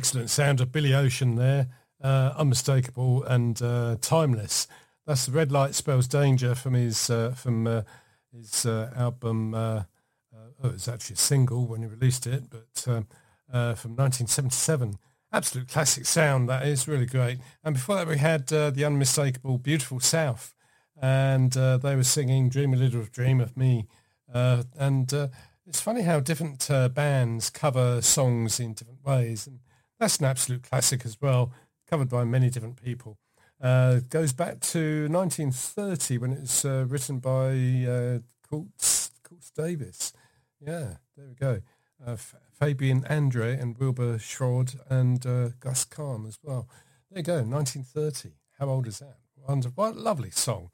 excellent sound of Billy Ocean there, unmistakable and timeless. That's The Red Light Spells Danger from his album. It was actually a single when he released it, but from 1977. Absolute classic sound, that is really great. And before that we had the unmistakable Beautiful South, and they were singing Dream a Little Dream of Me. It's funny how different bands cover songs in different ways, and that's an absolute classic as well, covered by many different people. It goes back to 1930 when it was written by Courts Davis. Yeah, there we go. Fabian Andre and Wilbur Schroed and Gus Kahn as well. There you go, 1930. How old is that? What a lovely song.